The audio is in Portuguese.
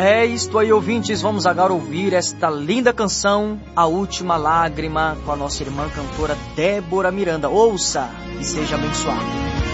É isto aí, ouvintes, vamos agora ouvir esta linda canção, A Última Lágrima, com a nossa irmã cantora Débora Miranda. Ouça e seja abençoado.